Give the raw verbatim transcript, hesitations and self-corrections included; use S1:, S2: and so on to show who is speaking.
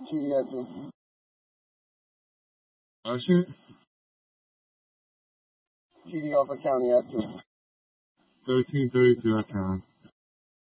S1: G D address.
S2: Oh shit.
S1: G D Alpha County address.
S2: thirteen thirty-two, I found.